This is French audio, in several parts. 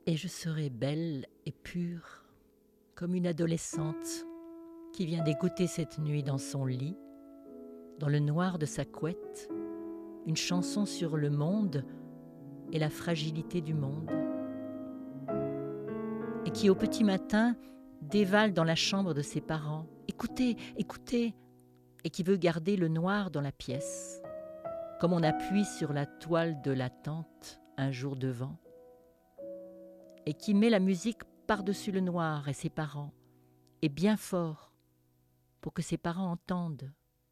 Et je serai belle et pure, comme une adolescente qui vient d'écouter cette nuit dans son lit, dans le noir de sa couette, une chanson sur le monde et la fragilité du monde, et qui au petit matin dévale dans la chambre de ses parents. Écoutez, écoutez, et qui veut garder le noir dans la pièce, comme on appuie sur la toile de la tente un jour de vent, et qui met la musique par-dessus le noir et ses parents, et bien fort, pour que ses parents entendent,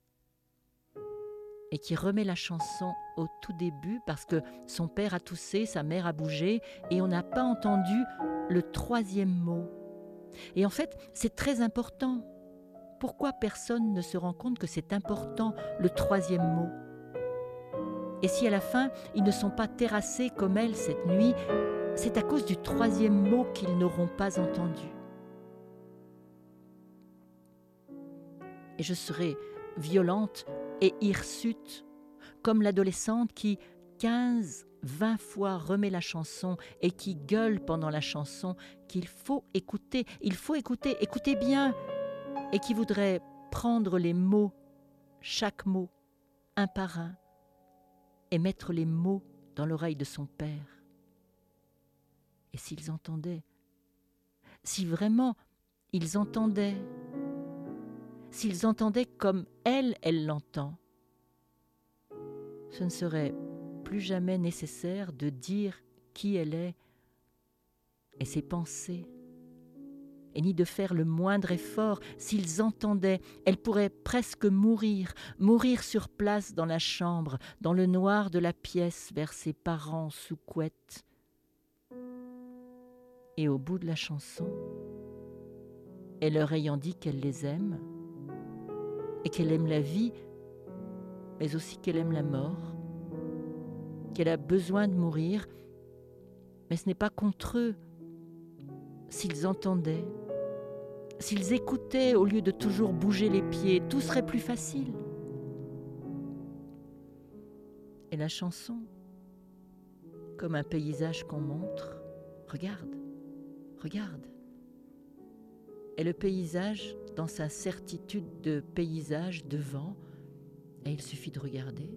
et qui remet la chanson au tout début parce que son père a toussé, sa mère a bougé, et on n'a pas entendu le troisième mot. Et en fait, c'est très important. Pourquoi personne ne se rend compte que c'est important, le troisième mot? Et si à la fin, ils ne sont pas terrassés comme elle cette nuit, c'est à cause du troisième mot qu'ils n'auront pas entendu. Et je serai violente et hirsute, comme l'adolescente qui, 15, 20 fois remet la chanson et qui gueule pendant la chanson qu'il faut écouter, écoutez bien, et qui voudrait prendre les mots, chaque mot, un par un, et mettre les mots dans l'oreille de son père. Et s'ils entendaient, si vraiment ils entendaient, s'ils entendaient comme elle l'entend, ce ne serait plus jamais nécessaire de dire qui elle est et ses pensées, et ni de faire le moindre effort. S'ils entendaient, elle pourrait presque mourir sur place dans la chambre, dans le noir de la pièce, vers ses parents sous couette. Et au bout de la chanson, elle leur ayant dit qu'elle les aime, et qu'elle aime la vie, mais aussi qu'elle aime la mort, qu'elle a besoin de mourir, mais ce n'est pas contre eux. S'ils entendaient, s'ils écoutaient au lieu de toujours bouger les pieds, tout serait plus facile. Et la chanson, comme un paysage qu'on montre, regarde, regarde. Et le paysage, dans sa certitude de paysage devant, et il suffit de regarder.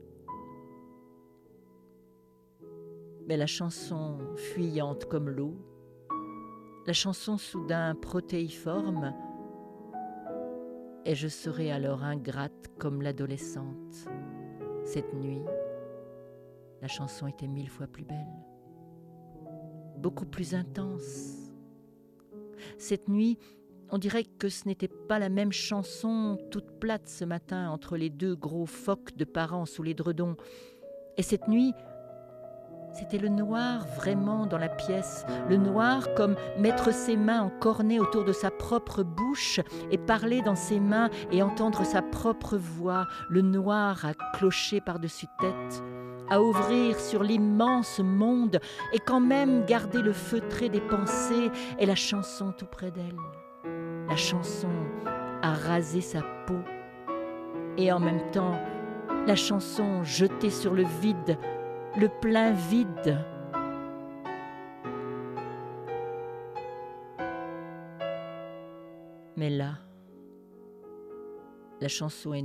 Mais la chanson fuyante comme l'eau, la chanson soudain protéiforme, et je serai alors ingrate comme l'adolescente. Cette nuit, la chanson était 1000 fois plus belle, beaucoup plus intense. Cette nuit, on dirait que ce n'était pas la même chanson toute plate ce matin entre les deux gros phoques de parents sous l'édredon. Et cette nuit, c'était le noir vraiment dans la pièce, le noir comme mettre ses mains en cornet autour de sa propre bouche et parler dans ses mains et entendre sa propre voix, le noir à clocher par-dessus tête, à ouvrir sur l'immense monde et quand même garder le feutré des pensées et la chanson tout près d'elle. La chanson à raser sa peau et en même temps la chanson jetée sur le vide, le plein vide. Mais là, la chanson est